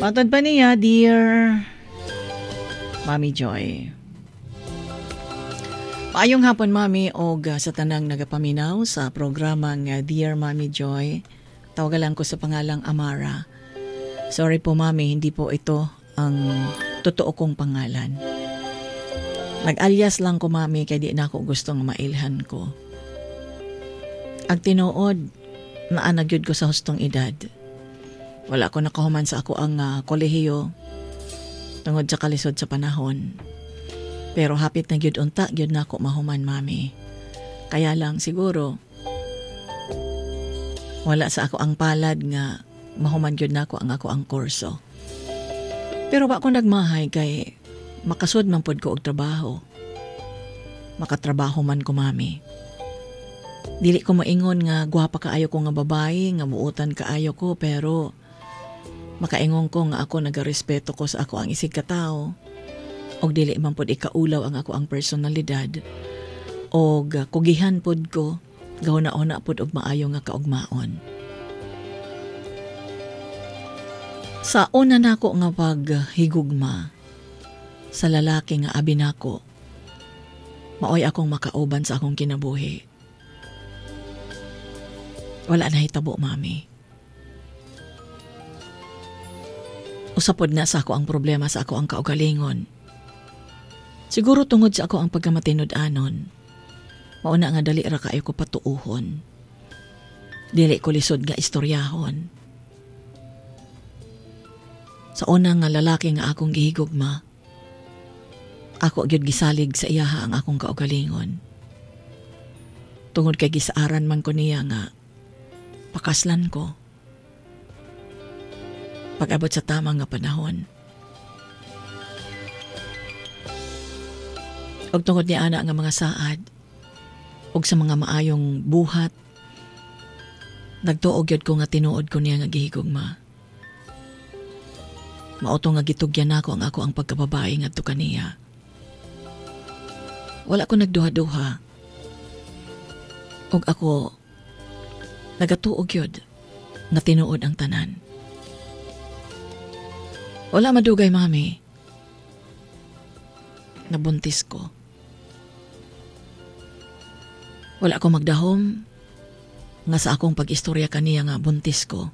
Matod pa niya, dear Mami Joy. Maayong hapon, Mami, og sa tanang nagapaminaw sa programang Dear Mami Joy. Tawagan ko sa pangalang Amara. Sorry po, Mami, hindi po ito ang totoo kong pangalan. Nag-alias lang ko, Mami, kaya di na ako gustong mailhan ko. Ang tinuod, naanagyod ko sa hustong edad. Wala ko nakahuman sa ako ang kolehiyo tungod sa kalisod sa panahon. Pero hapit na gyud unta, gyud na ako mahuman, Mami. Kaya lang siguro, wala sa ako ang palad nga mahuman gyud na ako ang kurso. Pero wa ko nagmahay kay makasud man pod ko og trabaho. Makatrabaho man ko, Mami. Dili ko maingon nga gwapa kaayo ko nga babae, nga muutan kaayo ko, pero makaingon ko nga ako nagarespeto ko sa ako ang isig ka tao. Og dili man pod ikaulaw ang ako ang personalidad. Og kugihan pod ko, gahuna-una pod og maayo nga kaugmaon. Sa una nako nga paghigugma sa lalaki nga abi nako, maoy akong makauban sa akong kinabuhi. Wala na hitabo, Mami. Usapod na sa ako ang problema sa ako ang kaugalingon. Siguro tungod sa ako ang pagkamatinud-anon, mauna nga dali ra kaayo ko patuuhon. Dili ko lisod nga istoryahon. Sa una nga lalaki nga akong gihigugma, ako gyud gisalig sa iyaha ang akong kaugalingon. Tungod kay gisaaran man ko niya nga pakaslan ko. Pag-abot sa tamang nga panahon, og tungod ni ana nga mga saad, og sa mga maayong buhat, nagtuog yun ko nga tinuod ko niya nga gihigugma. Mauto nga gitugyan ako ang pagkababae nga to kaniya. Wala ko nagduha-duha. Og ako, nagatuog yun nga tinuod ang tanan. Wala madugay, Mami. Nabuntis ko. Wala ko magdahom nga sa akong pag-istorya kaniya nga buntis ko.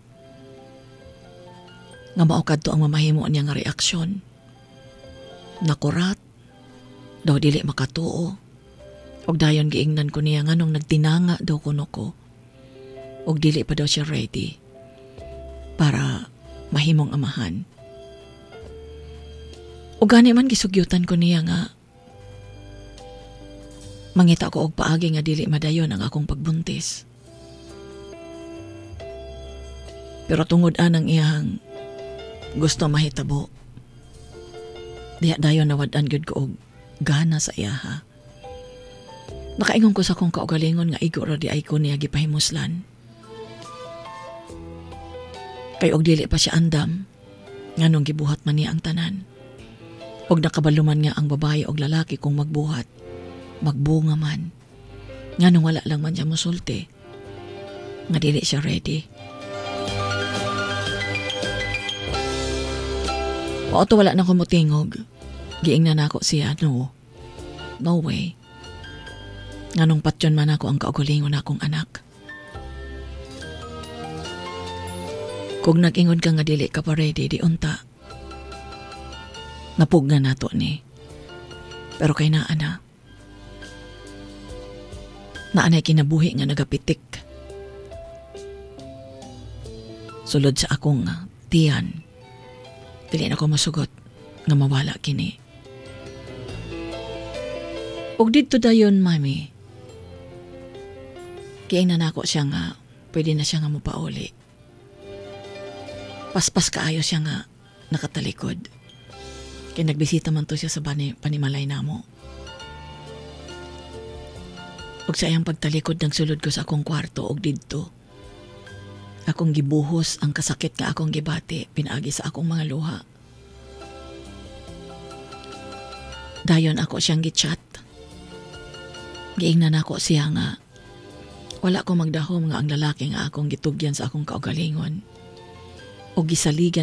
Nga maukad to ang mamahimo niya nga reaksyon. Nakurat, daw dili makatuo. Og dayon giingnan ko niya nga nung nagtinanga daw kuno ko. Og dili pa daw siya ready para mahimong amahan. Og gani man gisugyutan ko niya nga mangita ko og paagi nga dili madayon ang akong pagbuntis. Pero tungod anang iyang gusto mahitabo, diha dayon nawad-an gyud ko og gana sa iyaha. Nakaingon ko sa akong kaugalingon nga igo ra di ay ko niya gipahimuslan. Kay og dili pa siya andam, nganong gibuhat man niya ang tanan. Og nakabaluman nga ang babae og lalaki kung magbuhat, magbunga man. Nganong wala lang man siya musulti, nga dili siya ready. O to wala na ko mutingog, giingnan ako siya, no way. Nganong patyon man ako ang kaugalingon akong anak. Kung nag-ingon ka nga dili ka pa ready, di unta. Napugna nato ni. Pero kay naanay kinabuhi nga nagapitik. Sulod sa akong tiyan, dili na ko masugot nga mawala kini. Og dito dayon, Mami, kaya na ako siya nga pwede na siya nga mupauli. Paspas kaayo siya nga nakatalikod. Kaya nagbisita man to siya sa panimalay namo. Og sa iyang pagtalikod nagsulod ko sa akong kwarto og didto. Akong gibuhos ang kasakit nga akong gibati pinaagi sa akong mga luha. Dayon ako siyang gichat. Giingnan ako siya nga wala ko magdahom nga ang lalaki nga akong gitugyan sa akong kaugalingon. O gisaligan